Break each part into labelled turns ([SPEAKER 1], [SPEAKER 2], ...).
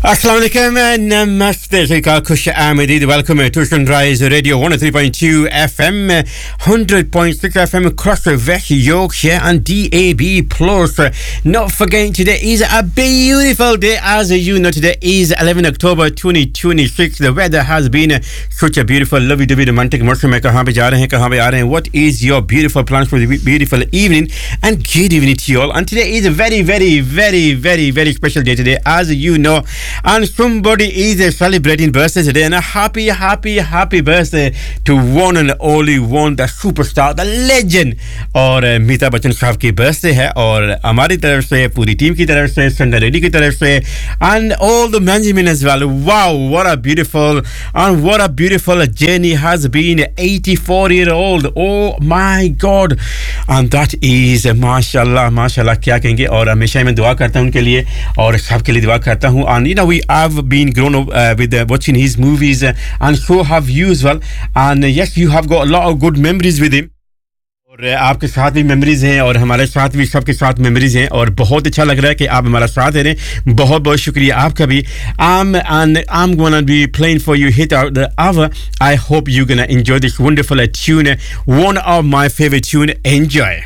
[SPEAKER 1] Assalamu alaikum and namaste. Khush Ahmedid. Welcome to Sunrise Radio 103.2 FM, 100.6 FM across West Yorkshire and DAB Plus. Not forgetting today is a beautiful day. As you know, today is 11 October 2026. The weather has been such a beautiful, lovely-dovey, romantic मौसम है. कहाँ पे जा रहे हैं, कहाँ पे आ रहे हैं? What is your beautiful plans for the beautiful evening? And good evening to you all. And today is a very, very, very, very, very special day today. As you know, and somebody is celebrating birthday today, and a happy, happy, happy birthday to one and only one, the superstar, the legend. और मीता बच्चन साहब की birthday है, और हमारी तरफ से, पूरी team की तरफ से, संडे रेडी की तरफ से, and all the management as well. Wow, what a beautiful journey has been. 84-year-old. Oh my God, and that is माशाल्लाह माशाल्लाह क्या कहेंगे. और हमेशा मैं दुआ करता हूं उनके लिए और सबके लिए दुआ करता हूं. And you know, we have been grown up with watching his movies, and so have you as well. And yes, you have got a lot of good memories with him. और आपके साथ भी मेमोरीज हैं और हमारे साथ भी सबके साथ मेमोरीज हैं, और बहुत अच्छा लग रहा है कि आप हमारा साथ दे रहे हैं. बहुत बहुत शुक्रिया आपका भी. I'm gonna be playing for you hit out the hour. I hope you're gonna enjoy this wonderful tune, one of my favorite tune. Enjoy.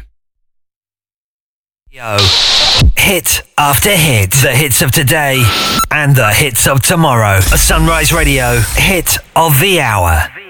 [SPEAKER 2] Yo, hit after hit, the hits of today and the hits of tomorrow. A Sunrise Radio hit of the hour.